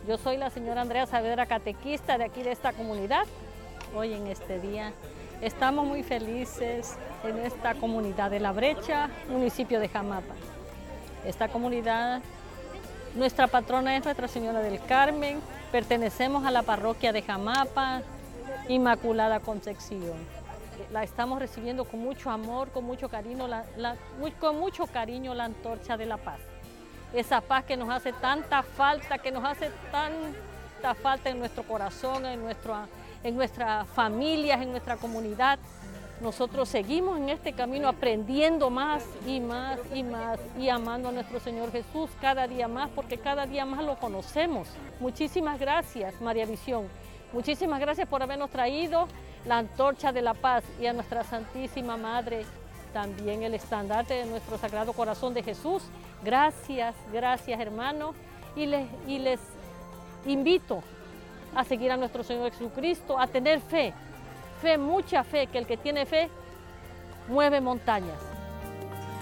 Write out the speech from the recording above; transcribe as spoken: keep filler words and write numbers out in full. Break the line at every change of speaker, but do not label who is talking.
Yo soy la señora Andrea Saavedra, catequista de aquí de esta comunidad. Hoy en este día estamos muy felices en esta comunidad de La Brecha, municipio de Jamapa. Esta comunidad, nuestra patrona es Nuestra Señora del Carmen, pertenecemos a la parroquia de Jamapa, Inmaculada Concepción. La estamos recibiendo con mucho amor, con mucho cariño, la, la, muy, con mucho cariño la antorcha de la paz. Esa paz que nos hace tanta falta, que nos hace tanta falta en nuestro corazón, en, nuestro, en nuestras familias, en nuestra comunidad. Nosotros seguimos en este camino aprendiendo más y más y más y amando a nuestro Señor Jesús cada día más, porque cada día más lo conocemos. Muchísimas gracias, María Visión. Muchísimas gracias por habernos traído la antorcha de la paz y a nuestra Santísima Madre, también el estandarte de nuestro Sagrado Corazón de Jesús. Gracias, gracias hermanos, y les, y les invito a seguir a nuestro Señor Jesucristo, a tener fe, fe, mucha fe, que el que tiene fe mueve montañas.